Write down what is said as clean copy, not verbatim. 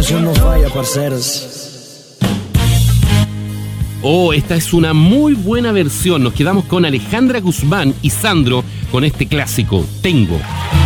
corazón no falla, parceros. Oh, esta es una muy buena versión. Nos quedamos con Alejandra Guzmán y Sandro con este clásico, Tengo.